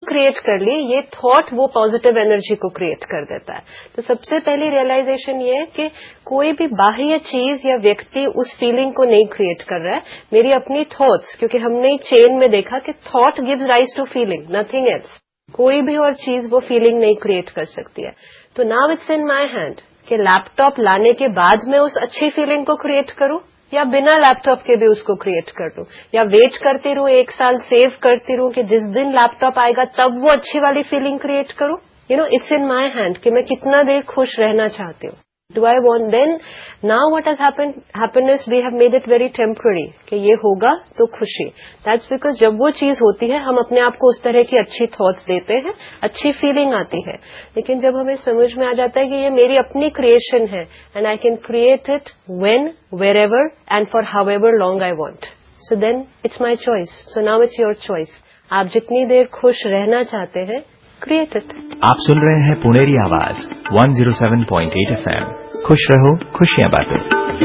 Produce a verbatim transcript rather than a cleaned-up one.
Create कर ली, ये thought वो पॉजिटिव एनर्जी को क्रिएट कर देता है। तो सबसे पहली रियलाइजेशन ये है कि कोई भी बाह्य चीज या व्यक्ति उस फीलिंग को नहीं क्रिएट कर रहा है, मेरी अपनी थॉट्स, क्योंकि हमने चेन में देखा कि thought gives rise to feeling, nothing else. कोई भी और चीज वो फीलिंग नहीं क्रिएट कर सकती है। तो now it's in my hand कि लैपटॉप लाने के बाद मैं उस अच्छी फीलिंग को क्रिएट करूं या बिना लैपटॉप के भी उसको क्रिएट कर दूं, या वेट करती रहूं, एक साल सेव करती रहूं कि जिस दिन लैपटॉप आएगा तब वो अच्छी वाली फीलिंग क्रिएट करूं। You know, it's in my hand कि मैं कितना देर खुश रहना चाहती हूँ। Do I want, then now what has happened, happiness we have made it very temporary कि ये होगा तो खुशी। दैट्स बिकॉज जब वो चीज होती है हम अपने आप को उस तरह की अच्छी थॉट्स देते हैं, अच्छी फीलिंग आती है। लेकिन जब हमें समझ में आ जाता है कि ये मेरी अपनी क्रिएशन है and I can create it when, wherever and for however long I want, so then it's my choice. So now it's your choice. आप जितनी देर खुश रहना चाहते हैं, क्रिएट इट। आप सुन रहे हैं पुणेरी आवाज one zero seven point eight F M. खुश रहो, खुशियां बांटो।